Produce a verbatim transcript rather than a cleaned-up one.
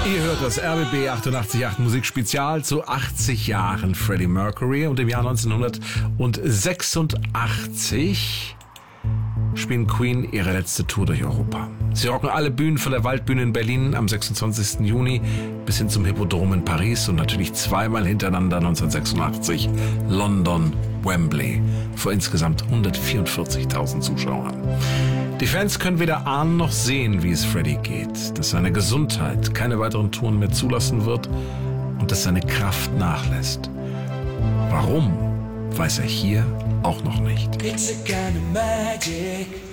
Ihr hört das R B B achtundachtzig Komma acht Musikspezial zu achtzig Jahren Freddie Mercury, und im Jahr neunzehnhundertsechsundachtzig spielen Queen ihre letzte Tour durch Europa. Sie rocken alle Bühnen, von der Waldbühne in Berlin am sechsundzwanzigsten Juni bis hin zum Hippodrom in Paris und natürlich zweimal hintereinander neunzehnhundertsechsundachtzig London, Wembley, vor insgesamt hundertvierundvierzigtausend Zuschauern. Die Fans können weder ahnen noch sehen, wie es Freddie geht, dass seine Gesundheit keine weiteren Touren mehr zulassen wird und dass seine Kraft nachlässt. Warum, weiß er hier auch noch nicht. It's a kind of magic.